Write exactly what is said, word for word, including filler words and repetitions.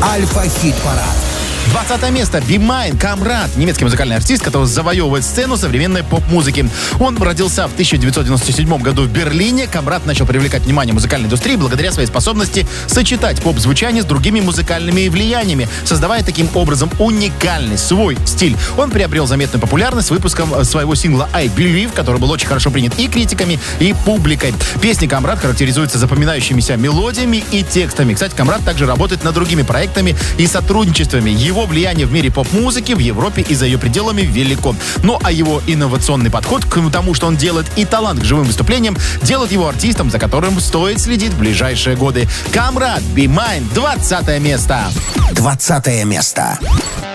Альфа-хит-парад. двадцатое место. Be Mine, Камрад. Немецкий музыкальный артист, который завоевывает сцену современной поп-музыки. Он родился в тысяча девятьсот девяносто седьмом году в Берлине. Камрад начал привлекать внимание музыкальной индустрии благодаря своей способности сочетать поп-звучание с другими музыкальными влияниями, создавая таким образом уникальный свой стиль. Он приобрел заметную популярность с выпуском своего сингла I Believe, который был очень хорошо принят и критиками, и публикой. Песни Камрад характеризуются запоминающимися мелодиями и текстами. Кстати, Камрад также работает над другими проектами и сотрудничествами. Его влияние в мире поп-музыки, в Европе и за ее пределами велико. Ну а его инновационный подход к тому, что он делает, и талант к живым выступлениям делают его артистом, за которым стоит следить в ближайшие годы. Камрад, Be Mine, двадцатое место. Двадцатое место.